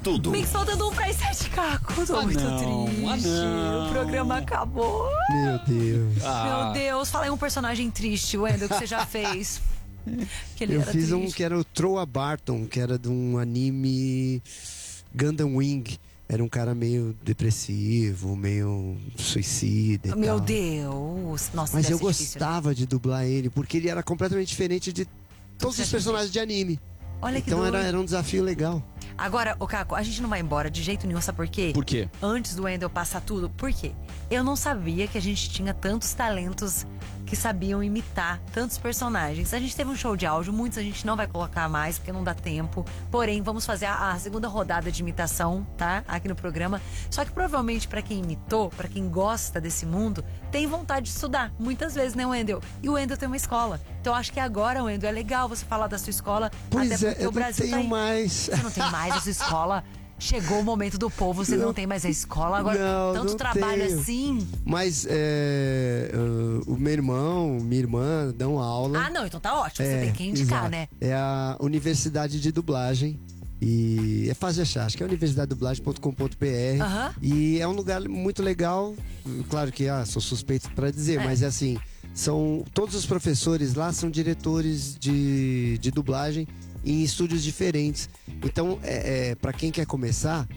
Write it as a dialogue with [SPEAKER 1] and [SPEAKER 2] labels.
[SPEAKER 1] tudo.
[SPEAKER 2] Mix faltando 1 para as 7, Caco. Tô muito triste. O programa acabou.
[SPEAKER 3] Meu Deus.
[SPEAKER 2] Meu Deus, fala aí um personagem triste, Wendel, que você já fez. Que ele
[SPEAKER 3] Eu
[SPEAKER 2] era
[SPEAKER 3] fiz um
[SPEAKER 2] triste.
[SPEAKER 3] que era o Troa Barton, que era de um anime Gundam Wing. Era um cara meio depressivo, meio suicida e
[SPEAKER 2] Meu
[SPEAKER 3] tal.
[SPEAKER 2] Deus. Nossa,
[SPEAKER 3] Mas
[SPEAKER 2] deve
[SPEAKER 3] eu
[SPEAKER 2] ser difícil, né?
[SPEAKER 3] gostava de dublar ele, porque ele era completamente diferente de todos os personagens de anime.
[SPEAKER 2] Olha que
[SPEAKER 3] Então
[SPEAKER 2] doido.
[SPEAKER 3] era um desafio legal.
[SPEAKER 2] Agora, ô Caco, a gente não vai embora de jeito nenhum, sabe por quê?
[SPEAKER 1] Por quê?
[SPEAKER 2] Antes do Wendel passar tudo, por quê? Eu não sabia que a gente tinha tantos talentos que sabiam imitar tantos personagens. A gente teve um show de áudio, muitos a gente não vai colocar mais, porque não dá tempo. Porém, vamos fazer a segunda rodada de imitação, tá? Aqui no programa. Só que provavelmente pra quem imitou, pra quem gosta desse mundo, tem vontade de estudar. Muitas vezes, né, Wendel? E o Wendel tem uma escola. Então eu acho que agora, Wendel, é legal você falar da sua escola.
[SPEAKER 3] Pois
[SPEAKER 2] até
[SPEAKER 3] é,
[SPEAKER 2] porque
[SPEAKER 3] eu
[SPEAKER 2] o
[SPEAKER 3] não
[SPEAKER 2] Brasil
[SPEAKER 3] tenho
[SPEAKER 2] tá aí.
[SPEAKER 3] mais.
[SPEAKER 2] Você não tem mais a sua escola. Chegou o momento do povo, você não tem mais a escola. Agora, tanto
[SPEAKER 3] não
[SPEAKER 2] trabalho
[SPEAKER 3] tenho.
[SPEAKER 2] assim.
[SPEAKER 3] Mas o meu irmão, minha irmã dão aula.
[SPEAKER 2] Ah, não, então tá ótimo. Você tem que indicar,
[SPEAKER 3] exato.
[SPEAKER 2] né?
[SPEAKER 3] É a Universidade de Dublagem. E é fácil de achar, acho que é universidadedublagem.com.br.
[SPEAKER 2] Aham.
[SPEAKER 3] E é um lugar muito legal. Claro que sou suspeito para dizer, mas é assim, todos os professores lá são diretores de dublagem em estúdios diferentes. Então, para quem quer começar,